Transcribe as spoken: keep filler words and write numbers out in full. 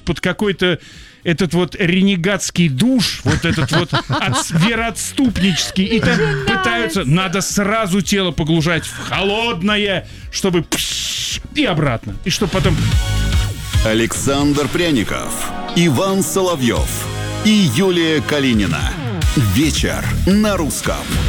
идут под какой-то этот вот ренегатский душ, вот этот вот от, вероотступнический, и там пытаются, надо сразу тело погружать в холодное, чтобы пш, и обратно, и чтобы потом... Александр Пряников, Иван Соловьев и Юлия Калинина. Вечер на русском.